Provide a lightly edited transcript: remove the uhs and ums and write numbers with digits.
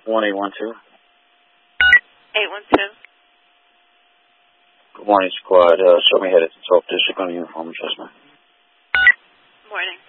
1812. 812. Good morning, squad. Show me headed to 12th District on a uniform adjustment. Morning.